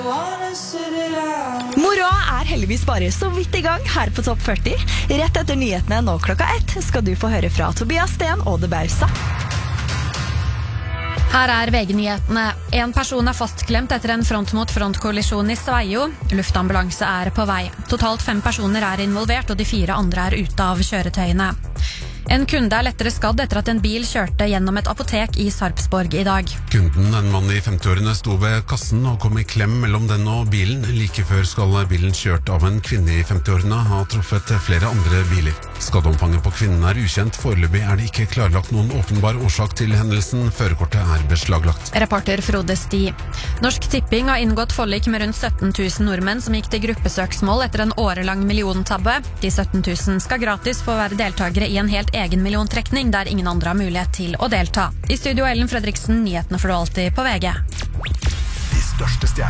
Moroa er heldigvis bare så vidt i gang her på Topp 40. Rett etter nyhetene nå 1:00 skal du få høre fra Tobias Sten og Det Bausa. Her er VG-nyhetene. En person er fastklemt etter en front-mot-front-kollisjon i Sveio. Luftambulanse er på vei. Totalt 5 personer er involvert, og de 4 andre er ute av kjøretøyene. En kunde er lettere skadd etter at en bil kjørte gjennom et apotek i Sarpsborg i dag. Kunden, en mann i 50-årene, sto ved kassen og kom i klem mellom den og bilen. Like før skal bilen kjørt av en kvinne i 50-årene ha truffet flere andre biler. Skadeomfanget på kvinnen er ukjent. Foreløpig er det ikke klarlagt noen åpenbar årsak til hendelsen. Førerkortet er beslaglagt. Reporter Frode Sti. Norsk Tipping har inngått forlik med rundt 17 000 nordmenn som gikk til gruppesøksmål etter en årelang milliontabbe. De 17 000 skal gratis få være deltakere i en helt egen milliontrekning der ingen andre har mulighet til å delta. I studio Ellen Fredriksen, nyhetene får du alltid på VG. De største stjernene